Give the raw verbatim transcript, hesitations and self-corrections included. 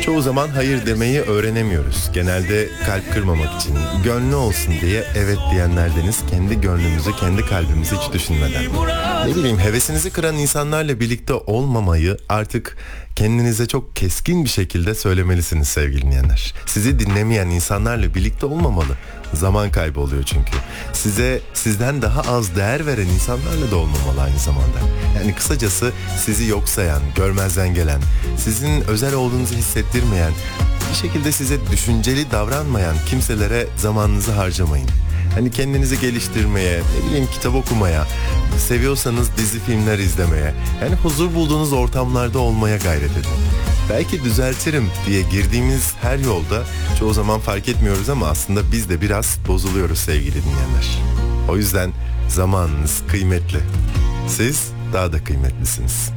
Çoğu zaman hayır demeyi öğrenemiyoruz. Genelde kalp kırmamak için, gönlü olsun diye evet diyenlerdeniz, kendi gönlümüzü, kendi kalbimizi hiç düşünmeden. Ne bileyim, hevesinizi kıran insanlarla birlikte olmamayı artık kendinize çok keskin bir şekilde söylemelisiniz sevgili dinleyenler. Sizi dinlemeyen insanlarla birlikte olmamalı. Zaman kaybı oluyor çünkü. Size sizden daha az değer veren insanlarla da olmamalı aynı zamanda. Yani kısacası sizi yok sayan, görmezden gelen, sizin özel olduğunuzu hissettirmeyen, bir şekilde size düşünceli davranmayan kimselere zamanınızı harcamayın. Hani kendinizi geliştirmeye, ne bileyim kitap okumaya, seviyorsanız dizi filmler izlemeye, yani huzur bulduğunuz ortamlarda olmaya gayret edin. Belki düzeltirim diye girdiğimiz her yolda çoğu zaman fark etmiyoruz ama aslında biz de biraz bozuluyoruz sevgili dinleyenler. O yüzden zamanınız kıymetli. Siz daha da kıymetlisiniz.